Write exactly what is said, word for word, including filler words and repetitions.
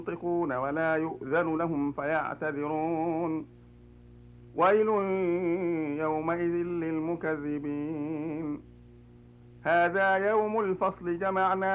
ينطقون ولا يؤذن لهم فيعتذرون ويل يومئذ للمكذبين هذا يوم الفصل جمعناكم